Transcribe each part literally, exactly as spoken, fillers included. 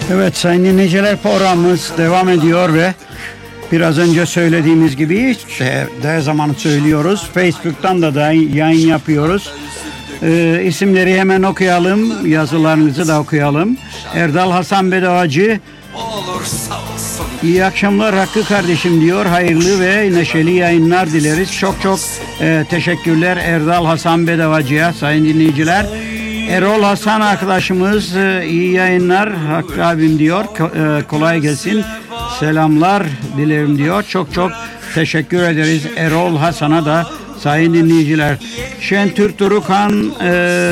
Evet sayın dinleyiciler, programımız devam ediyor ve biraz önce söylediğimiz gibi işte her zaman söylüyoruz. Facebook'tan da, da yayın yapıyoruz. Ee, isimleri hemen okuyalım, yazılarınızı da okuyalım. Erdal Hasan Bedavacı, iyi akşamlar Hakkı kardeşim diyor. Hayırlı ve neşeli yayınlar dileriz. Çok çok e, teşekkürler Erdal Hasan Bedavacı'ya sayın dinleyiciler. Erol Hasan arkadaşımız e, iyi yayınlar Hakkı abim diyor. Ko- e, kolay gelsin. Selamlar dilerim diyor. Çok çok teşekkür ederiz Erol Hasan'a da sayın dinleyiciler. Şentürk Turukan e,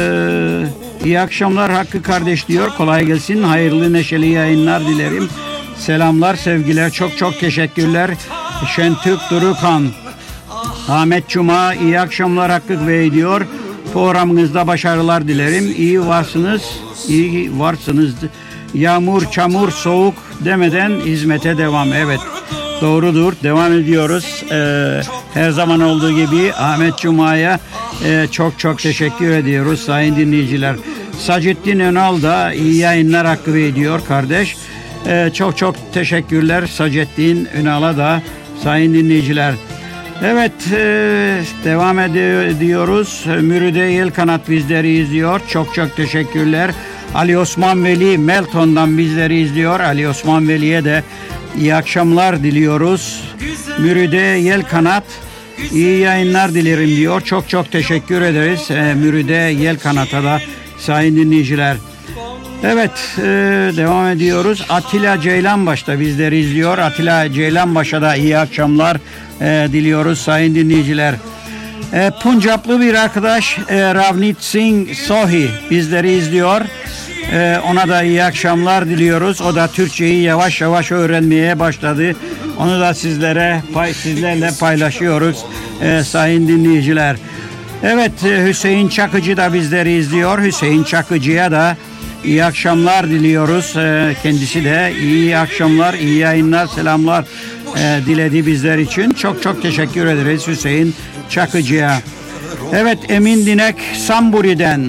iyi akşamlar Hakkı kardeş diyor. Kolay gelsin. Hayırlı neşeli yayınlar dilerim. Selamlar, sevgiler. Çok çok teşekkürler Şentürk Turukan. Ahmet Cuma iyi akşamlar Hakkı Bey diyor. Programınızda başarılar dilerim. İyi varsınız. İyi varsınız. Yağmur, çamur, soğuk demeden hizmete devam. Evet. Doğrudur. Devam ediyoruz. Ee, her zaman olduğu gibi Ahmet Cuma'ya e, çok çok teşekkür ediyoruz sayın dinleyiciler. Sacettin Önal da iyi yayınlar Hakkı Bey diyor kardeş. Ee, çok çok teşekkürler Sacettin Önal'a da sayın dinleyiciler. Evet, e, devam ediyoruz. Müride Yelkanat bizleri izliyor. Çok çok teşekkürler. Ali Osman Veli Melton'dan bizleri izliyor. Ali Osman Veli'ye de iyi akşamlar diliyoruz. Müride Yelkanat iyi yayınlar dilerim diyor. Çok çok teşekkür ederiz. E, Müride Yelkanat'a da sayın dinleyiciler. Evet, e, devam ediyoruz. Atilla Ceylanbaş da bizleri izliyor. Atilla Ceylanbaş'a da iyi akşamlar e, diliyoruz sayın dinleyiciler. E, Puncaplı bir arkadaş e, Ravnit Singh Sohi bizleri izliyor. E, ona da iyi akşamlar diliyoruz. O da Türkçeyi yavaş yavaş öğrenmeye başladı. Onu da sizlere pay, sizlerle paylaşıyoruz e, sayın dinleyiciler. Evet, e, Hüseyin Çakıcı da bizleri izliyor. Hüseyin Çakıcı'ya da İyi akşamlar diliyoruz. Kendisi de iyi akşamlar, iyi yayınlar, selamlar diledi bizler için. Çok çok teşekkür ederiz Hüseyin Çakıcı'ya. Evet, Emin Dinek Samburi'den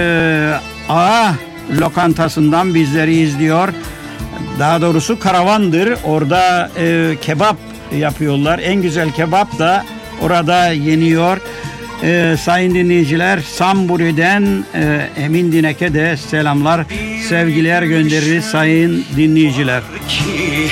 A lokantasından bizleri izliyor. Daha doğrusu karavandır. Orada kebap yapıyorlar. En güzel kebap da orada yeniyor. Ee, sayın dinleyiciler, Samburi'den e, Emin Dinek'e de selamlar, sevgiler göndeririz sayın dinleyiciler.